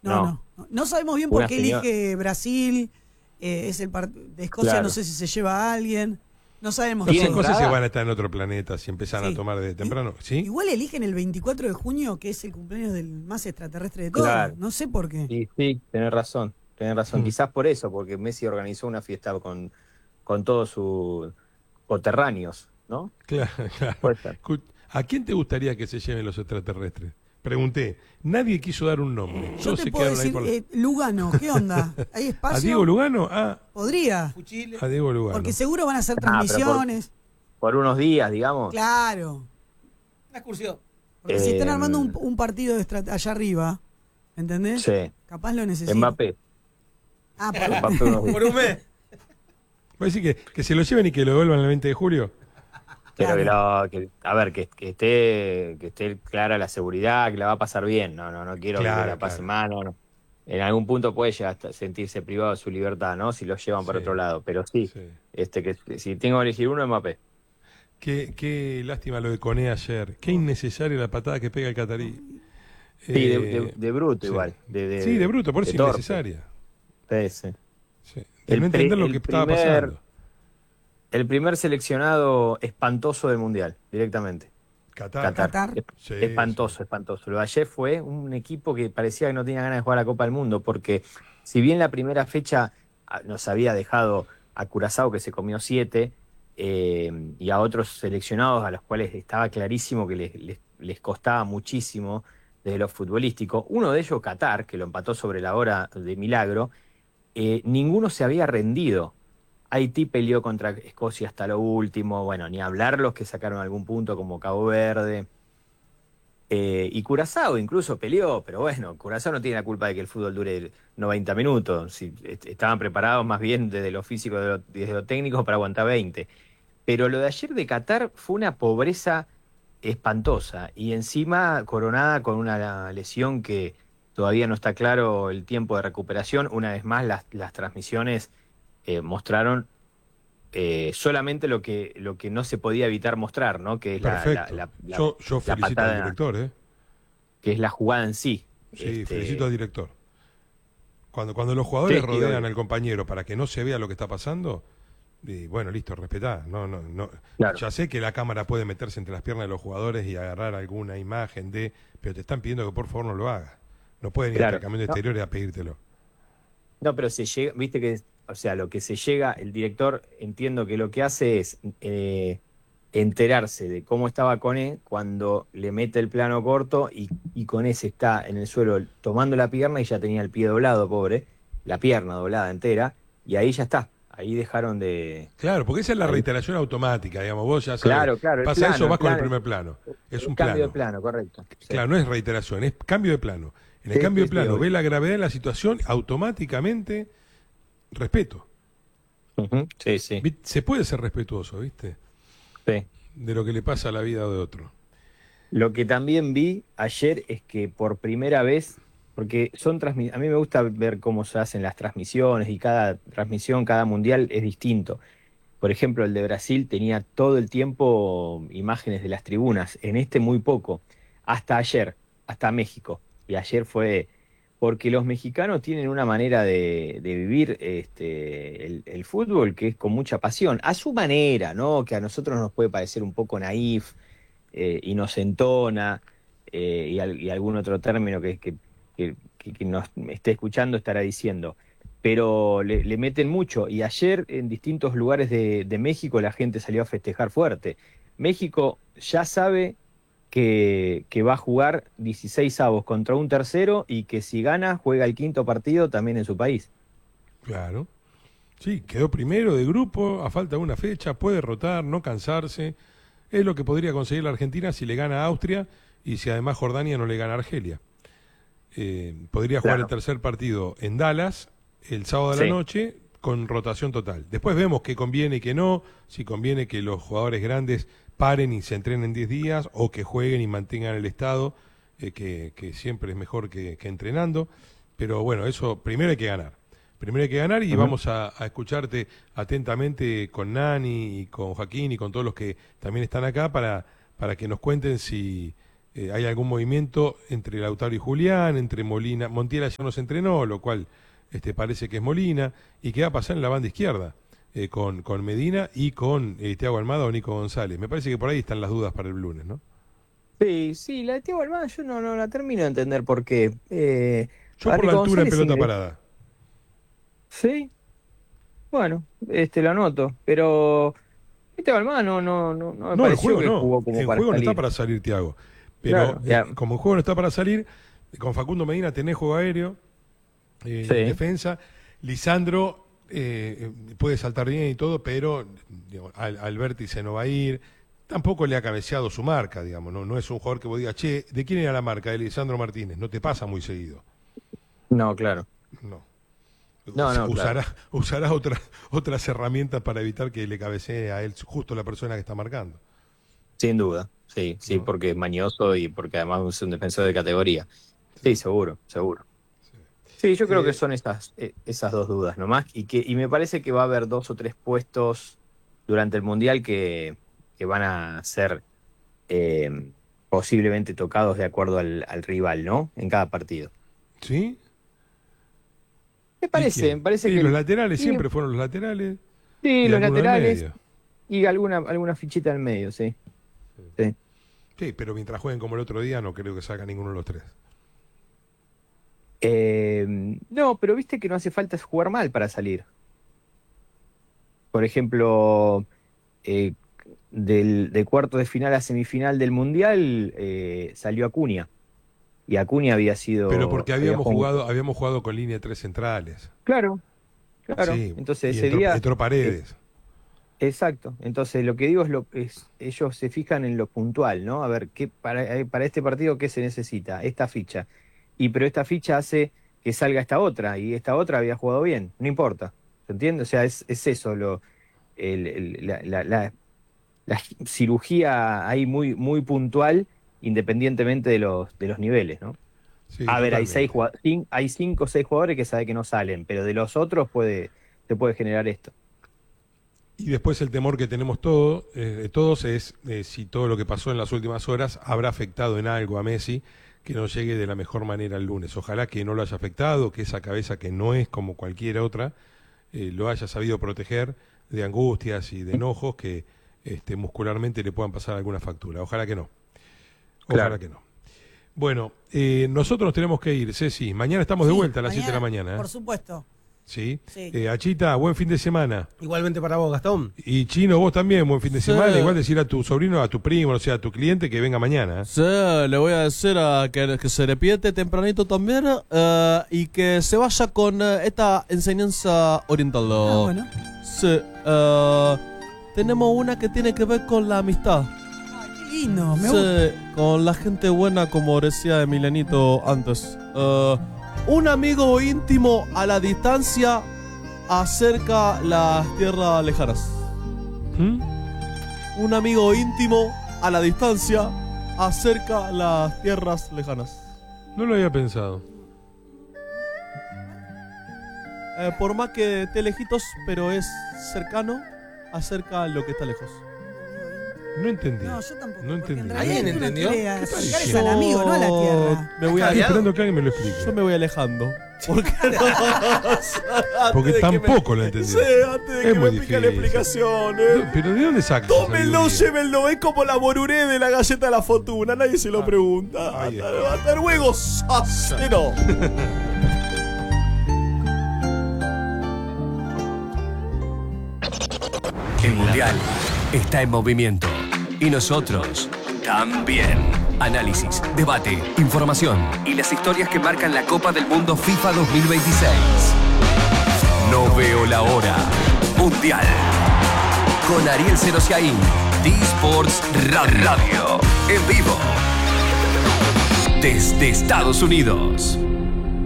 No sabemos bien por qué elige Brasil. Es de Escocia, claro. No sé si se lleva a alguien. No sabemos. No sé si van a estar en otro planeta, si empiezan a tomar desde temprano. ¿Sí? Igual eligen el 24 de junio, que es el cumpleaños del más extraterrestre de todos. Claro. No sé por qué. Sí, tenés razón. Quizás por eso, porque Messi organizó una fiesta con todos sus coterráneos, ¿no? Claro. ¿A quién te gustaría que se lleven los extraterrestres? Pregunté. Nadie quiso dar un nombre. Yo te puedo decir, Lugano, ¿qué onda? ¿Hay espacio? ¿A Diego Lugano? Podría. A Diego Lugano. Porque seguro van a hacer transmisiones. Por unos días, digamos. Claro. Una excursión. Porque si están armando un partido allá arriba, ¿entendés? Sí. Capaz lo necesitan. Mbappé. Por un mes. ¿Puede decir que se lo lleven y que lo devuelvan el 20 de julio? Pero que esté clara la seguridad, que la va a pasar bien. No quiero que la pase mal. No. En algún punto puede llegar a sentirse privado de su libertad, ¿no? Si lo llevan por otro lado. Pero sí. Que si tengo que elegir uno, es Mbappé. Qué lástima lo de Koné ayer. Qué innecesaria la patada que pega el catarí. Sí, de bruto igual. De bruto, por eso es innecesaria. Sí. De no entender lo que estaba pasando. El primer seleccionado espantoso del Mundial, directamente. Qatar. Espantoso. Lo de ayer fue un equipo que parecía que no tenía ganas de jugar la Copa del Mundo, porque si bien la primera fecha nos había dejado a Curazao, que se comió 7, y a otros seleccionados a los cuales estaba clarísimo que les costaba muchísimo desde lo futbolístico, uno de ellos, Qatar, que lo empató sobre la hora de milagro, ninguno se había rendido. Haití peleó contra Escocia hasta lo último, bueno, ni hablar los que sacaron algún punto como Cabo Verde. Y Curazao incluso peleó, pero bueno, Curazao no tiene la culpa de que el fútbol dure 90 minutos. Si, estaban preparados más bien desde lo físico, desde lo técnico para aguantar 20. Pero lo de ayer de Qatar fue una pobreza espantosa y encima coronada con una lesión que todavía no está claro el tiempo de recuperación. Una vez más las transmisiones mostraron solamente lo que no se podía evitar mostrar, ¿no? Que es yo felicito al director, que es la jugada en sí. Sí, felicito al director. Cuando los jugadores rodean al compañero para que no se vea lo que está pasando, y bueno, listo, respetá. No. Claro. Ya sé que la cámara puede meterse entre las piernas de los jugadores y agarrar alguna imagen pero te están pidiendo que por favor no lo hagas. No pueden ir al camión de exteriores a pedírtelo. No, pero se llega, viste que, o sea, lo que se llega, el director, entiendo que lo que hace es enterarse de cómo estaba Koné cuando le mete el plano corto y Koné se está en el suelo tomando la pierna y ya tenía el pie doblado, pobre, la pierna doblada entera, y ahí ya está. Ahí dejaron de... Claro, porque esa es la reiteración automática, digamos, vos ya sabes. Claro, pasa plano, eso, vas con el primer plano. Es un cambio de plano, correcto. Sí. Claro, no es reiteración, es cambio de plano. En el cambio de plano, ve la gravedad de la situación, automáticamente, respeto. Sí. Se puede ser respetuoso, ¿viste? Sí. De lo que le pasa a la vida de otro. Lo que también vi ayer es que por primera vez... Porque a mí me gusta ver cómo se hacen las transmisiones y cada transmisión, cada mundial es distinto. Por ejemplo, el de Brasil tenía todo el tiempo imágenes de las tribunas, en este muy poco, hasta ayer, hasta México. Y ayer fue porque los mexicanos tienen una manera de vivir el fútbol que es con mucha pasión, a su manera, ¿no? Que a nosotros nos puede parecer un poco naif, inocentona, y algún otro término que nos esté escuchando estará diciendo, pero le meten mucho, y ayer en distintos lugares de México la gente salió a festejar fuerte. México ya sabe que va a jugar 16 avos contra un tercero y que si gana juega el quinto partido también en su país. Claro, sí, quedó primero de grupo, a falta de una fecha, puede rotar, no cansarse, es lo que podría conseguir la Argentina si le gana a Austria y si además Jordania no le gana a Argelia. Podría jugar el tercer partido en Dallas el sábado de la noche con rotación total. Después vemos qué conviene y qué no, si conviene que los jugadores grandes paren y se entrenen 10 días o que jueguen y mantengan el estado, que siempre es mejor que entrenando. Pero bueno, eso primero hay que ganar. Primero hay que ganar y vamos a escucharte atentamente con Nani y con Joaquín y con todos los que también están acá para que nos cuenten si hay algún movimiento entre Lautaro y Julián, entre Molina. Montiel ya no se entrenó, lo cual parece que es Molina. ¿Y qué va a pasar en la banda izquierda? Con Medina y con Thiago Almada o Nico González. Me parece que por ahí están las dudas para el lunes, ¿no? Sí, la de Thiago Almada yo no la termino de entender por qué. Yo por la altura en pelota parada. Sí. Bueno, lo anoto, pero Thiago Almada no me pareció que jugó como para salir. En juego no está para salir Thiago. Pero claro, como en juego no está para salir, con Facundo Medina tenés juego aéreo, en defensa. Lisandro puede saltar bien y todo, pero al vértice no va a ir. Tampoco le ha cabeceado su marca, digamos. No es un jugador que vos digas, che, ¿de quién era la marca? De Lisandro Martínez. No te pasa muy seguido. No, claro. No, usará otras herramientas para evitar que le cabecee a él justo la persona que está marcando. Sin duda, sí, ¿no? Porque es mañoso y porque además es un defensor de categoría. Sí, seguro. Sí, yo creo que son esas dos dudas nomás, y me parece que va a haber 2 o 3 puestos durante el Mundial que van a ser posiblemente tocados de acuerdo al rival, ¿no? En cada partido. ¿Sí? Me parece que los laterales siempre fueron los laterales. Sí, los laterales y alguna fichita en medio, sí. Sí, pero mientras jueguen como el otro día no creo que salga ninguno de los 3. No, pero viste que no hace falta jugar mal para salir. Por ejemplo, de cuarto de final a semifinal del Mundial salió Acuña. Y Acuña había sido... Pero porque habíamos jugado con línea de 3 centrales. Claro. Sí, entonces ese día... Entró Paredes. Exacto. Entonces lo que digo es ellos se fijan en lo puntual, ¿no? A ver, para este partido, ¿qué se necesita? Esta ficha. Pero esta ficha hace que salga esta otra, y esta otra había jugado bien. No importa. ¿Se entiende? O sea, es eso la cirugía ahí muy, muy puntual, independientemente de los niveles, ¿no? Sí, a ver, totalmente. hay 5 o 6 jugadores que sabe que no salen, pero de los otros se puede generar esto. Y después el temor que tenemos todos es si todo lo que pasó en las últimas horas habrá afectado en algo a Messi, que no llegue de la mejor manera el lunes. Ojalá que no lo haya afectado, que esa cabeza que no es como cualquier otra, lo haya sabido proteger de angustias y de enojos que muscularmente le puedan pasar alguna factura. Ojalá que no. Ojalá que no. Bueno, nosotros nos tenemos que ir, Ceci. Mañana estamos de vuelta a las 7 de la mañana. Por supuesto. Sí. Achita, buen fin de semana. Igualmente para vos, Gastón. Y Chino, vos también, buen fin de semana. Igual decir a tu sobrino, a tu primo, o sea, a tu cliente que venga mañana. Sí, le voy a decir que se despierte tempranito también y que se vaya con esta enseñanza oriental. Bueno. Sí, tenemos una que tiene que ver con la amistad. Qué lindo, me gusta. Con la gente buena, como decía Emilianito antes. Un amigo íntimo a la distancia acerca las tierras lejanas. Un amigo íntimo a la distancia acerca las tierras lejanas. No lo había pensado. Por más que esté lejitos, pero es cercano, acerca lo que está lejos. No entendí. No, yo tampoco. No entendí. ¿Alguien entendió? Acercar al amigo, no a la tierra. Estoy esperando que alguien me lo explique. Yo me voy alejando. Porque tampoco lo entendí. Sí, antes de que me explique la explicación. ¿Pero de dónde sacas? Tómenlo, llévenlo. Es como la boruré de la galleta de la fortuna. Nadie se lo pregunta. Hasta luego, sacero. El Mundial está en movimiento. Y nosotros también. Análisis, debate, información y las historias que marcan la Copa del Mundo FIFA 2026. No veo la hora. Mundial. Con Ariel Serosiaín. D-Sports Radio. En vivo. Desde Estados Unidos.